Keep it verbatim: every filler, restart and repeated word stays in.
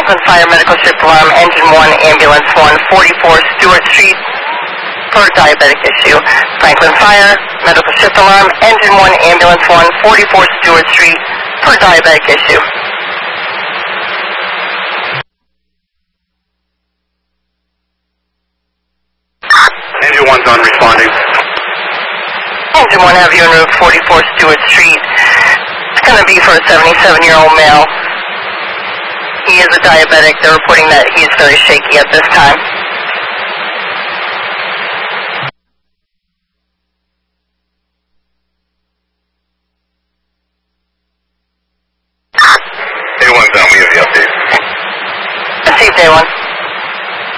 Franklin Fire, medical ship alarm, engine one, ambulance one, forty-four Stewart Street, for diabetic issue. Franklin Fire, medical ship alarm, engine one, ambulance one, forty-four Stewart Street, for diabetic issue. Engine one's on responding. Engine one, have you en route, forty-four Stewart Street. It's going to be for a seventy-seven-year-old male. He is a diabetic. They're reporting that he's very shaky at this time.